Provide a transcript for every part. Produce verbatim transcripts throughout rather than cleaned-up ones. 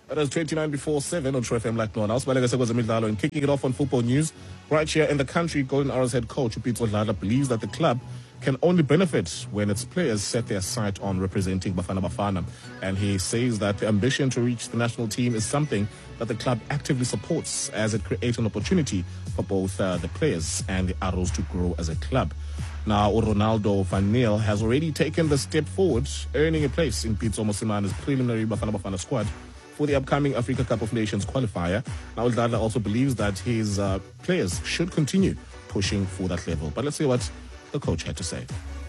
That is twenty-nine before seven on True F M like no one else. Baleka Sekwezemidlalo, and kicking it off on football news right here in the country. Golden Arrows head coach Upito Dladla believes that the club can only benefit when its players set their sight on representing Bafana Bafana. And he says that the ambition to reach the national team is something that the club actively supports, as it creates an opportunity for both uh, the players and the Arrows to grow as a club. Now, Ronaldo van Niel has already taken the step forward, earning a place in Pitso Mosimana's preliminary Bafana Bafana squad for the upcoming Africa Cup of Nations qualifier. Now, Dladla also believes that his uh, players should continue pushing for that level. But let's see what the coach had to say.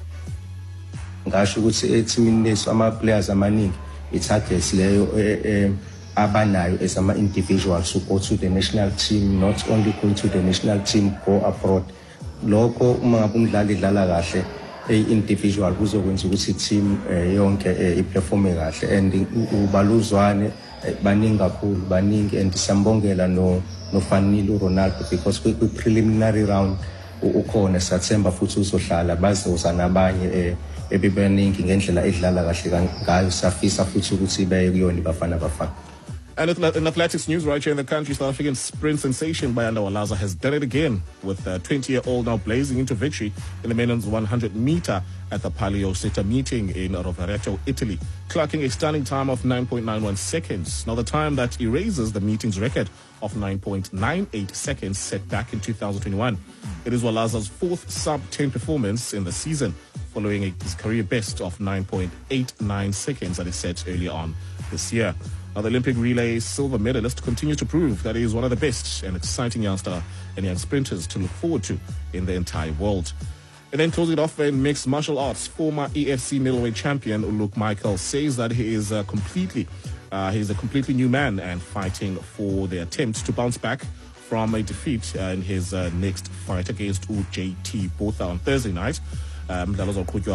Ngasho ukuthi ethimini leso ama players amaningi i-targets leyo abanayo as ama individuals to go to the national team, not only go to the national team, go abroad. Lokho uma ngabe umdlali idlala kahle ei-individual kuzokwenza ukuthi i-team yonke iperforme kahle, and ubaluzwane baningi kakhulu baningi, and siyambongela no no Fanilo Ronaldo because kwi-preliminary round ukhona September futhi uzohlala bazoza nabanye ebebaningi ngendlela edlala kahle ngayo, safisa futhi ukuthi ibe kuyona iBafana Bafana. And in athletics news right here in the country, South African sprint sensation Bayanda Walaza has done it again, with a twenty-year-old now blazing into victory in the men's one hundred meter at the Palio City meeting in Rovereto, Italy, clocking a stunning time of nine point nine one seconds. Now, the time that erases the meeting's record of nine point nine eight seconds set back in two thousand twenty-one. It is Walaza's fourth sub ten performance in the season, following a, his career best of nine point eight nine seconds that he set earlier on this year. Now, the Olympic relay silver medalist continues to prove that he is one of the best and exciting youngster and young sprinters to look forward to in the entire world. And then closing it off in mixed martial arts, former E F C middleweight champion Luke Michael says that he is uh, completely, uh, he's a completely new man and fighting for the attempt to bounce back from a defeat uh, in his uh, next fight against U J T Botha on Thursday night. Um, now,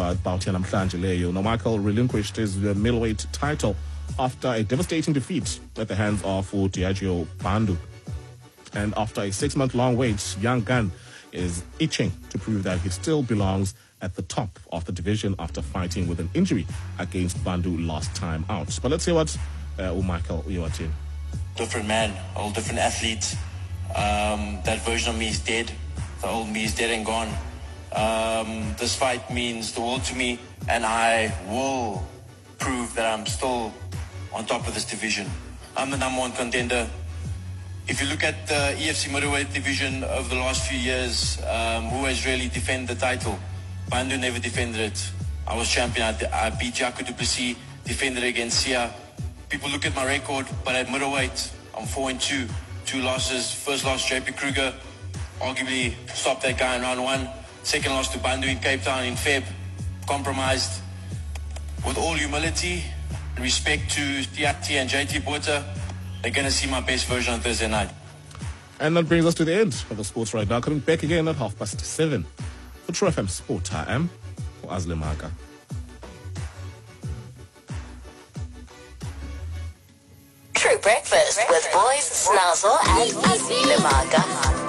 Michael relinquished his uh, middleweight title after a devastating defeat at the hands of Diageo Bandu. And after a six-month-long wait, young gun is itching to prove that he still belongs at the top of the division after fighting with an injury against Bandu last time out. But let's hear what uh, Michael Iwatin. Different man, all different athlete. Um, that version of me is dead. The old me is dead and gone. Um, this fight means the world to me, and I will prove that I'm still on top of this division. I'm the number one contender. If you look at the E F C middleweight division over the last few years, um, who has really defended the title? Bandu never defended it. I was champion. I, I beat Jaco du Plessis, defended against Sia. People look at my record, but at middleweight, I'm four and two, two losses. First loss J P Kruger, arguably stopped that guy in round one. Second loss to Bandu in Cape Town in Feb, compromised. With all humility, respect to T I T and J T Botha, they're going to see my best version on Thursday night. And that brings us to the end of the sports right now. Coming back again at half past seven. For True F M Sport, I am Azle Maga. True Breakfast with Boys Snazzle and Azle Maga.